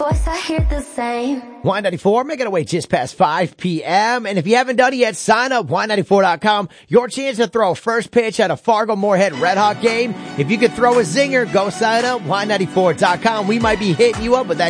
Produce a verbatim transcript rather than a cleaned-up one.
voice, I hear the same. Y ninety-four, making our way just past five p.m. And if you haven't done it yet, sign up, Y ninety-four dot com. Your chance to throw a first pitch at a Fargo-Moorhead Red Hawk game. If you could throw a zinger, go sign up, Y ninety-four dot com. We might be hitting you up with that